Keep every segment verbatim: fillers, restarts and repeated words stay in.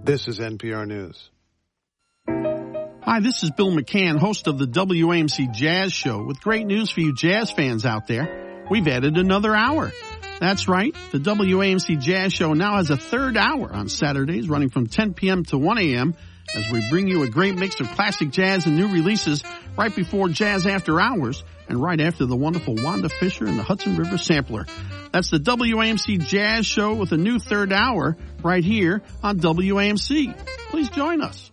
This is N P R News. Hi, this is Bill McCann, host of the W A M C Jazz Show, with great news for you jazz fans out there. We've added another hour. That's right. The W A M C Jazz Show now has a third hour on Saturdays, running from ten p.m. to one a.m., as we bring you a great mix of classic jazz and new releases right before Jazz After Hours and right after the wonderful Wanda Fisher and the Hudson River Sampler. That's the W A M C Jazz Show with a new third hour right here on W A M C. Please join us.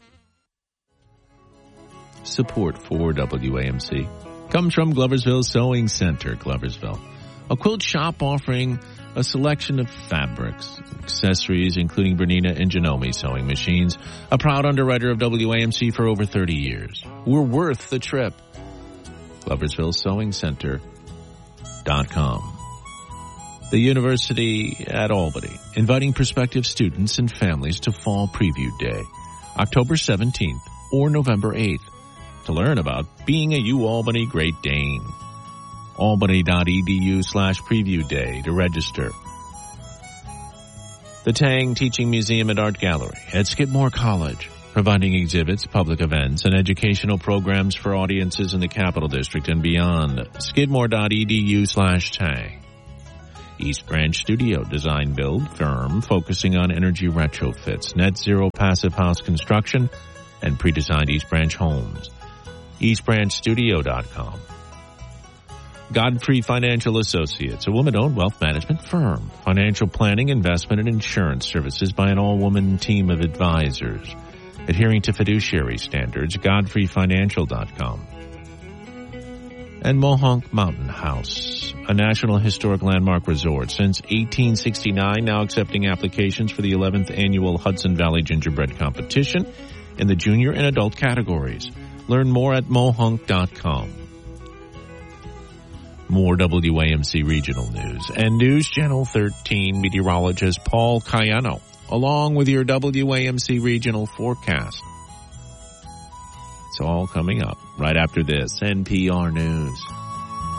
Support for W A M C comes from Gloversville Sewing Center, Gloversville, a quilt shop offering a selection of fabrics, accessories, including Bernina and Janome sewing machines, a proud underwriter of W A M C for over thirty years. We're worth the trip. Gloversville Sewing Center dot com. The University at Albany, inviting prospective students and families to Fall Preview Day, October seventeenth or November eighth, to learn about being a UAlbany Great Dane. Albany.edu slash preview day to register. The Tang Teaching Museum and Art Gallery at Skidmore College, providing exhibits, public events, and educational programs for audiences in the Capital District and beyond. Skidmore.edu slash Tang. East Branch Studio Design Build firm focusing on energy retrofits, net zero passive house construction, and pre-designed East Branch homes. east branch studio dot com. Godfrey Financial Associates, a woman-owned wealth management firm. Financial planning, investment, and insurance services by an all-woman team of advisors. Adhering to fiduciary standards, godfrey financial dot com. And Mohonk Mountain House, a National Historic Landmark resort since eighteen sixty-nine, now accepting applications for the eleventh Annual Hudson Valley Gingerbread Competition in the junior and adult categories. Learn more at mohonk dot com. More W A M C regional news and News Channel thirteen meteorologist Paul Cayano, along with your W A M C regional forecast. It's all coming up right after this N P R News.